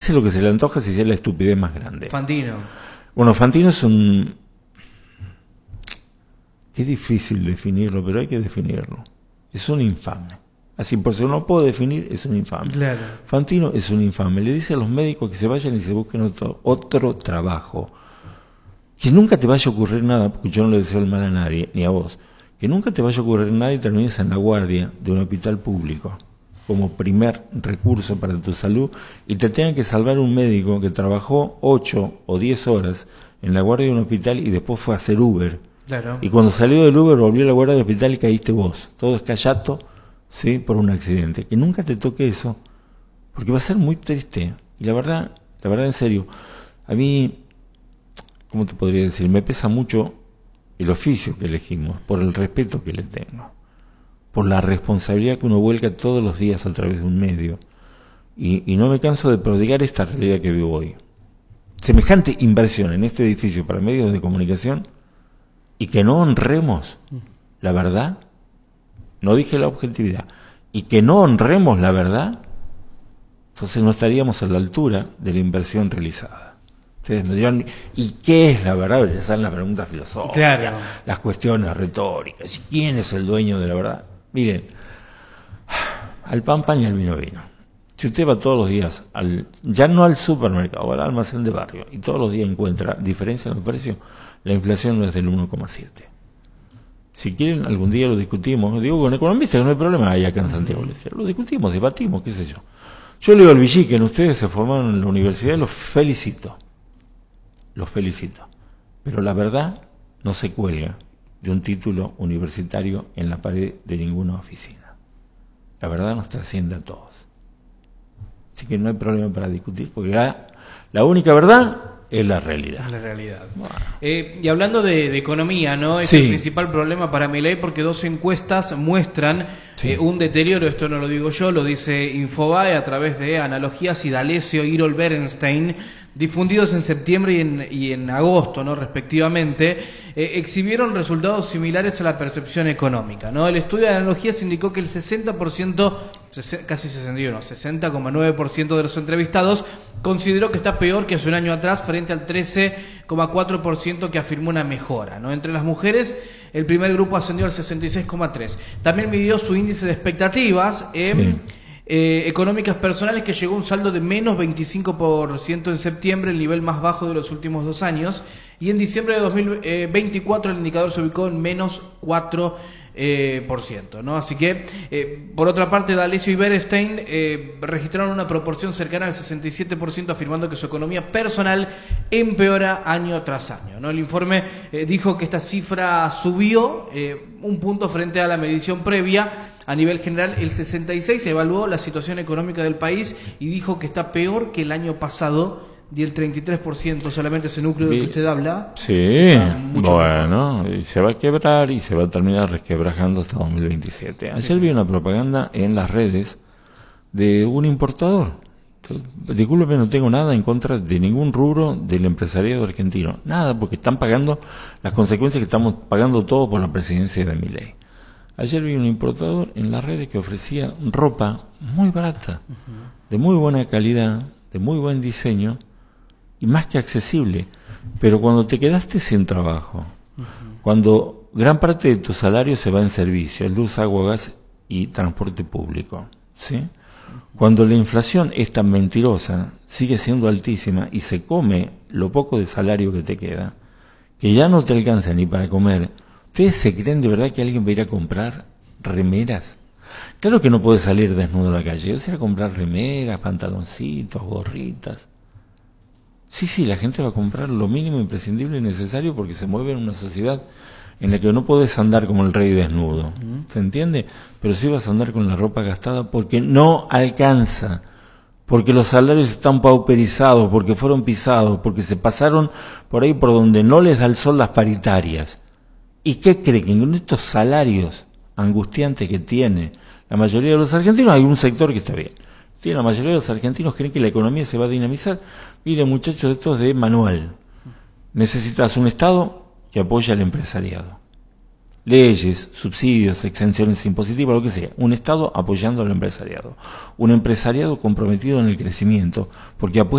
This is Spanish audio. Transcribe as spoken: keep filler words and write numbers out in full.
hace lo que se le antoja si es la estupidez más grande. Fantino. Bueno, Fantino es un... Es difícil definirlo, pero hay que definirlo. Es un infame. Así, por si no puedo definir, es un infame. Claro. Fantino es un infame. Le dice a los médicos que se vayan y se busquen otro, otro trabajo. Que nunca te vaya a ocurrir nada, porque yo no le deseo el mal a nadie, ni a vos. Que nunca te vaya a ocurrir nada y termines en la guardia de un hospital público como primer recurso para tu salud y te tenga que salvar un médico que trabajó ocho o diez horas en la guardia de un hospital y después fue a hacer Uber. Claro. Y cuando salió del Uber volvió a la guardia del hospital y caíste vos. Todo escallato, ¿sí? Por un accidente. Que nunca te toque eso, porque va a ser muy triste. Y la verdad, la verdad en serio, a mí, ¿cómo te podría decir? Me pesa mucho el oficio que elegimos, por el respeto que le tengo, por la responsabilidad que uno vuelca todos los días a través de un medio. Y, y no me canso de prodigar esta realidad que vivo hoy. Semejante inversión en este edificio para medios de comunicación y que no honremos la verdad, no dije la objetividad, y que no honremos la verdad, entonces no estaríamos a la altura de la inversión realizada. Ustedes me dirán, ¿y qué es la verdad? Ya salen las preguntas filosóficas, claro, las cuestiones retóricas, ¿y quién es el dueño de la verdad? Miren, al pan pan y al vino vino. Si usted va todos los días, al, ya no al supermercado, al almacén de barrio, y todos los días encuentra diferencia en los precios, la inflación no es del uno coma siete. Si quieren, algún día lo discutimos. Digo, con economistas no hay problema ahí acá en Santiago. Lo discutimos, debatimos, qué sé yo. Yo le digo al Villiquen, ustedes se formaron en la universidad, los felicito. Los felicito. Pero la verdad no se cuelga de un título universitario en la pared de ninguna oficina. La verdad nos trasciende a todos. Así que no hay problema para discutir, porque la, la única verdad es la realidad. Es la realidad. Bueno. Eh, y hablando de, de economía, ¿no? Es sí. el principal problema para Milei porque dos encuestas muestran sí. eh, un deterioro, esto no lo digo yo, lo dice Infobae a través de analogías y D'Alessio y Yrol Berenstein, difundidos en septiembre y en, y en agosto, ¿no? Respectivamente, eh, exhibieron resultados similares a la percepción económica, ¿no? El estudio de analogías indicó que el sesenta por ciento, casi sesenta y uno, sesenta coma nueve por ciento de los entrevistados consideró que está peor que hace un año atrás frente al trece coma cuatro por ciento que afirmó una mejora, ¿no? Entre las mujeres, el primer grupo ascendió al sesenta y seis coma tres por ciento. También midió su índice de expectativas en... Sí. Eh, económicas personales, que llegó a un saldo de menos veinticinco por ciento en septiembre, el nivel más bajo de los últimos dos años, y en diciembre de dos mil veinticuatro el indicador se ubicó en menos cuatro por ciento, eh, ¿no? Así que, eh, por otra parte, D'Alessio y Berenstein eh, registraron una proporción cercana al sesenta y siete por ciento, afirmando que su economía personal empeora año tras año, ¿no? El informe eh, dijo que esta cifra subió eh, un punto frente a la medición previa. A nivel general, el sesenta y seis por ciento evaluó la situación económica del país y dijo que está peor que el año pasado, y el treinta y tres por ciento solamente ese núcleo del que usted habla. Sí, bueno, y se va a quebrar y se va a terminar resquebrajando hasta dos mil veintisiete. Ayer sí. vi una propaganda en las redes de un importador. Disculpe, no tengo nada en contra de ningún rubro del empresariado argentino. Nada, porque están pagando las consecuencias que estamos pagando todos por la presidencia de Milei. Ayer vi un importador en las redes que ofrecía ropa muy barata, uh-huh. de muy buena calidad, de muy buen diseño y más que accesible. Pero cuando te quedaste sin trabajo, uh-huh. cuando gran parte de tu salario se va en servicios, luz, agua, gas y transporte público, ¿sí? Uh-huh. Cuando la inflación es tan mentirosa, sigue siendo altísima y se come lo poco de salario que te queda, que ya no te alcanza ni para comer. ¿Ustedes se creen de verdad que alguien va a ir a comprar remeras? Claro que no puede salir desnudo a la calle, es ir a comprar remeras, pantaloncitos, gorritas. Sí, sí, la gente va a comprar lo mínimo imprescindible y necesario porque se mueve en una sociedad en la que no puedes andar como el rey desnudo, ¿se entiende? Pero sí vas a andar con la ropa gastada porque no alcanza, porque los salarios están pauperizados, porque fueron pisados, porque se pasaron por ahí por donde no les da el sol las paritarias. ¿Y qué creen? Que con estos salarios angustiantes que tiene la mayoría de los argentinos, hay un sector que está bien. Sí, la mayoría de los argentinos creen que la economía se va a dinamizar. Miren, muchachos, estos de manual. Necesitas un Estado que apoye al empresariado. Leyes, subsidios, exenciones impositivas, lo que sea. Un Estado apoyando al empresariado. Un empresariado comprometido en el crecimiento, porque apuesta